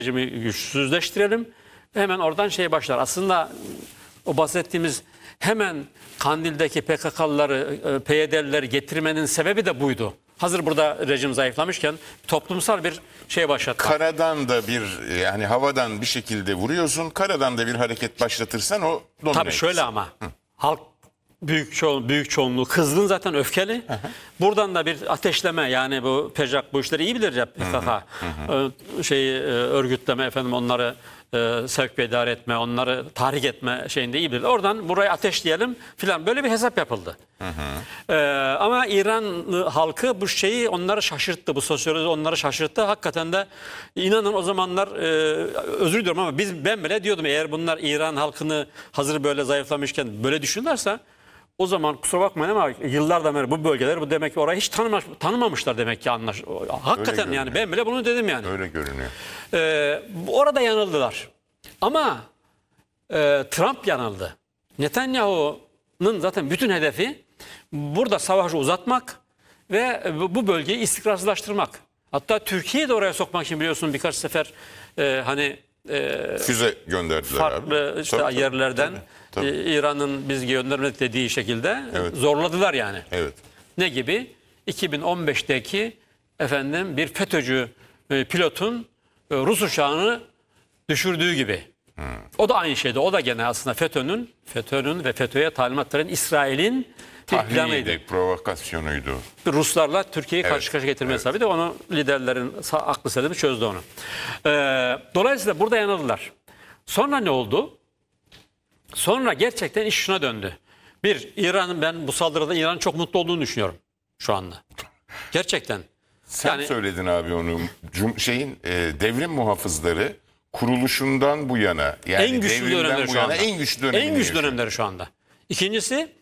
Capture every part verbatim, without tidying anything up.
rejimi güçsüzleştirelim. Hemen oradan şey başlar. Aslında o bahsettiğimiz hemen Kandil'deki P K K'lıları, P Y D'lileri getirmenin sebebi de buydu. Hazır burada rejim zayıflamışken toplumsal bir şey başlatmak. Karadan da bir, yani havadan bir şekilde vuruyorsun, karadan da bir hareket başlatırsan o domine Tabii şöyle etsin. ama Hı. halk büyük çoğun, büyük çoğunluğu kızgın, zaten öfkeli. Hı hı. Buradan da bir ateşleme, yani bu P J A K bu işleri iyi bilir ya, P K K. Hı hı. Şeyi örgütleme, efendim onları e, sevk ve idare etme, onları tahrik etme şeyinde iyi bilir. Oradan burayı ateşleyelim filan, böyle bir hesap yapıldı. Hı hı. E, ama İran halkı bu şeyi onları şaşırttı, bu sosyoloji onları şaşırttı. Hakikaten de inanın o zamanlar e, özür diliyorum ama biz ben bile diyordum, eğer bunlar İran halkını hazır böyle zayıflamışken böyle düşünürlerse, o zaman kusura bakmayın ama yıllardan beri bu bölgeler, bu demek ki orayı hiç tanımamış, tanımamışlar demek ki, anlaş. Hakikaten yani ben bile bunu dedim yani. Öyle görünüyor. Ee, orada yanıldılar. Ama e, Trump yanıldı. Netanyahu'nun zaten bütün hedefi burada savaşı uzatmak ve bu bölgeyi istikrarsızlaştırmak. Hatta Türkiye'yi de oraya sokmak için biliyorsun birkaç sefer e, hani e, füze gönderdiler farklı abi. işte Tabii, yerlerden tabii, tabii. e, İran'ın biz göndermedik dediği şekilde Evet. zorladılar yani. Evet. Ne gibi? iki bin on beşteki efendim bir FETÖ'cü e, pilotun e, Rus uçağını düşürdüğü gibi. Hmm. O da aynı şeydi. O da gene aslında FETÖ'nün FETÖ'nün ve FETÖ'ye talimat veren İsrail'in bir planıydı. Tahliydi, provokasyonuydu. Ruslarla Türkiye'yi Evet. karşı karşıya getirme Evet. hesabı da onu liderlerin aklı selimi çözdü onu. Ee, dolayısıyla burada yanıldılar. Sonra ne oldu? Sonra gerçekten iş şuna döndü. Bir, İran'ın, ben bu saldırıda İran'ın çok mutlu olduğunu düşünüyorum şu anda. Gerçekten. Sen yani, söyledin abi onu. Cum şeyin e, devrim muhafızları kuruluşundan bu yana, yani en güçlü devrimden dönemleri bu şu yana anda. en güçlü dönemini En güçlü yaşıyor. dönemleri şu anda. İkincisi,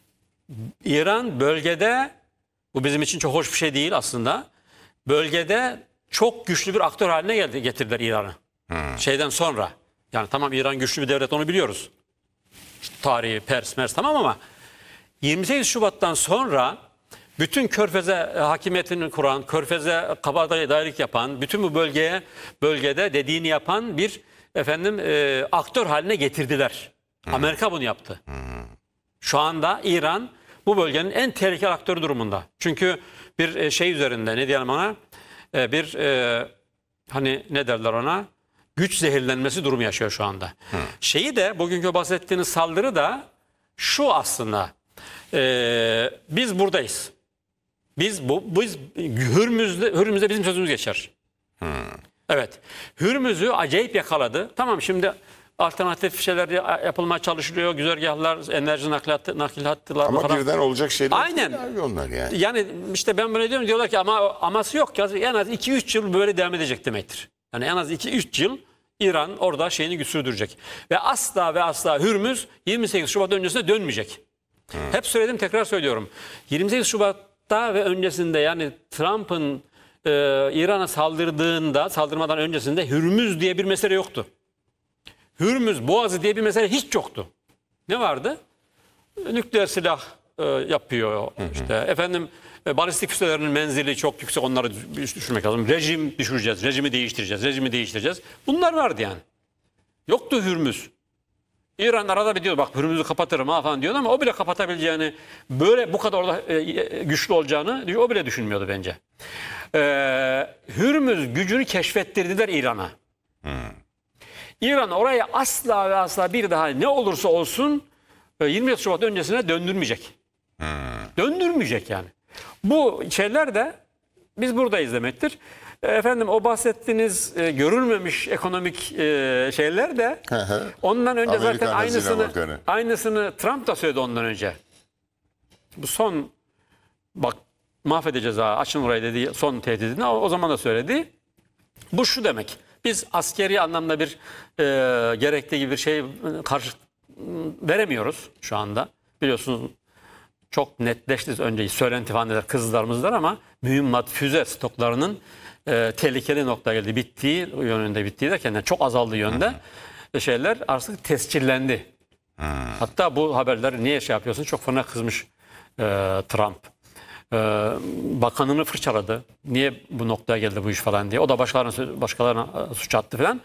İran bölgede, bu bizim için çok hoş bir şey değil aslında, bölgede çok güçlü bir aktör haline geldi, getirdiler İran'ı. Hmm. Şeyden sonra. Yani tamam, İran güçlü bir devlet, onu biliyoruz. İşte tarihi, Pers, Mers tamam, ama yirmi sekiz Şubat'tan sonra bütün Körfez'e hakimiyetini kuran, Körfez'e kabadayılık yapan, bütün bu bölgeye bölgede dediğini yapan bir efendim e, aktör haline getirdiler. Hmm. Amerika bunu yaptı. Hmm. Şu anda İran bu bölgenin en tehlikeli aktörü durumunda. Çünkü bir şey üzerinde, ne diyelim ona, bir e, hani ne derler ona, güç zehirlenmesi durumu yaşıyor şu anda. Hı. Şeyi de, bugünkü bahsettiğiniz saldırı da şu aslında, e, biz buradayız. Biz bu biz Hürmüz'de, Hürmüz'de bizim sözümüz geçer. Hı. Evet. Hürmüz'ü acayip yakaladı. Tamam, şimdi alternatif şeyler yapılmaya çalışılıyor. Güzergahlar, enerji naklihatı, nakil hattılar. Ama falan. birden olacak şeyler aynen. Abi onlar yani. Yani işte ben böyle diyorum, diyorlar ki ama aması yok. En az iki üç yıl böyle devam edecek demektir. Yani en az iki üç yıl İran orada şeyini güç sürdürecek. Ve asla ve asla Hürmüz yirmi sekiz Şubat öncesine dönmeyecek. Hmm. Hep söyledim, tekrar söylüyorum. yirmi sekiz Şubat'ta ve öncesinde, yani Trump'ın e, İran'a saldırdığında, saldırmadan öncesinde Hürmüz diye bir mesele yoktu. Hürmüz Boğazı diye bir mesele hiç yoktu. Ne vardı? Nükleer silah e, yapıyor. Hı hı. İşte efendim e, balistik füzelerinin menzili çok yüksek, onları düşürmek lazım. Rejim düşüreceğiz, rejimi değiştireceğiz, rejimi değiştireceğiz. Bunlar vardı yani. Yoktu Hürmüz. İran arada bir diyor, bak Hürmüz'ü kapatırım ha falan diyordu, ama o bile kapatabileceğini, böyle bu kadar orada e, güçlü olacağını o bile düşünmüyordu bence. E, Hürmüz gücünü keşfettirdiler İran'a. Hmm. İran oraya asla ve asla bir daha ne olursa olsun yirmi yedi Şubat öncesine döndürmeyecek. Hmm. Döndürmeyecek yani. Bu şeyler de biz buradayız demektir. Efendim o bahsettiğiniz e, görülmemiş ekonomik e, şeyler de ondan önce Amerikan zaten aynısını Bakanı. aynısını Trump da söyledi ondan önce. Bu son, bak mahvedeceğiz ha, açın orayı dediği son tehdidini o, o zaman da söyledi. Bu şu demek: biz askeri anlamda bir e, gerektiği gibi bir şey karşı veremiyoruz şu anda. Biliyorsunuz çok netleşti, önce söylenti falan eder, kızlarımızlar, ama mühimmat, füze stoklarının e, tehlikeli noktaya geldi. Bittiği yönünde, bittiği derken yani çok azaldığı yönde hmm. şeyler artık tescillendi. Hmm. Hatta bu haberler niye şey yapıyorsun, çok fena kızmış e, Trump. e, bakanını fırçaladı. Niye bu noktaya geldi bu iş falan diye. O da başkalarına başkalarına suç attı falan.